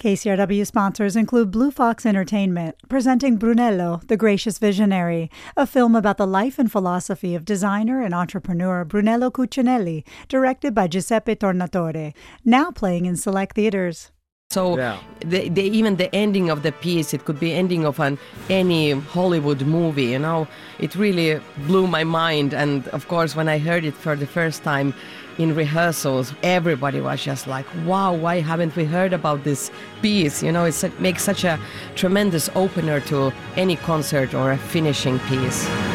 KCRW sponsors include Blue Fox Entertainment, presenting Brunello, the Gracious Visionary, a film about the life and philosophy of designer and entrepreneur Brunello Cucinelli, directed by Giuseppe Tornatore, now playing in select theaters. So even the ending of the piece, it could be ending of any Hollywood movie, you know. It really blew my mind. And of course, when I heard it for the first time in rehearsals, everybody was just like, wow, why haven't we heard about this piece? You know, it makes such a tremendous opener to any concert or a finishing piece.